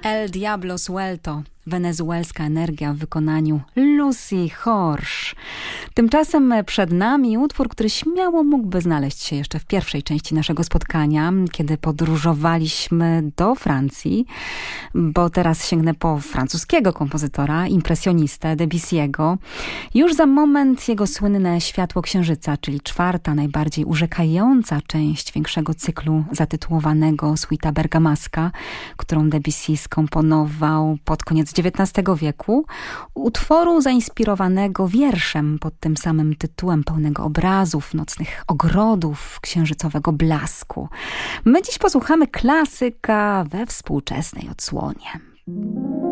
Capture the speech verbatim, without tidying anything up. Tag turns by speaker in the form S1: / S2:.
S1: El Diablo Suelto, wenezuelska energia w wykonaniu Lucy Horsz. Tymczasem przed nami utwór, który śmiało mógłby znaleźć się jeszcze w pierwszej części naszego spotkania, kiedy podróżowaliśmy do Francji, bo teraz sięgnę po francuskiego kompozytora, impresjonistę Debussy'ego. Już za moment jego słynne Światło Księżyca, czyli czwarta, najbardziej urzekająca część większego cyklu zatytułowanego Suita Bergamasca, którą Debussy skomponował pod koniec dziewiętnastego wieku, utworu zainspirowanego wierszem pod tym samym tytułem, pełnego obrazów, nocnych ogrodów, księżycowego blasku. My dziś posłuchamy klasyka we współczesnej odsłonie.